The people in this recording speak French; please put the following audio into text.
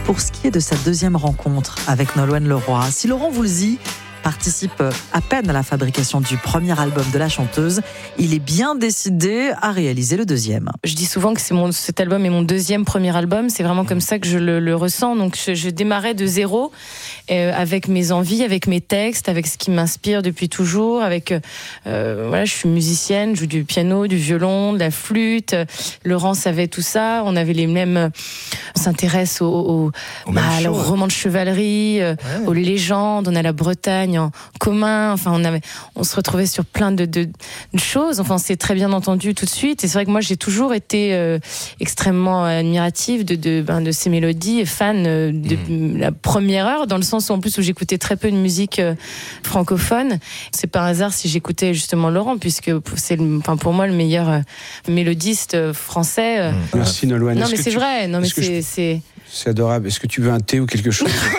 pour ce qui est de sa deuxième rencontre avec Nolwenn Leroy. Si Laurent Voulzy participe à peine à la fabrication du premier album de la chanteuse, il est bien décidé à réaliser le deuxième. Je dis souvent que cet album est mon deuxième premier album, c'est vraiment comme ça que je le ressens. Donc je démarrais de zéro, avec mes envies, avec mes textes, avec ce qui m'inspire depuis toujours, avec je suis musicienne, je joue du piano, du violon, de la flûte. Laurent savait tout ça, on avait les mêmes, on s'intéresse au roman de chevalerie, aux légendes, on a la Bretagne en commun, enfin on se retrouvait sur plein de choses, enfin on s'est très bien entendu tout de suite, et c'est vrai que moi j'ai toujours été extrêmement admirative de ces mélodies et fan de la première heure, dans le sens où en plus où j'écoutais très peu de musique francophone. C'est par hasard si j'écoutais justement Laurent, puisque c'est pour moi le meilleur mélodiste français. Merci Nolwenn. Non mais c'est vrai, non mais c'est adorable. Est-ce que tu veux un thé ou quelque chose?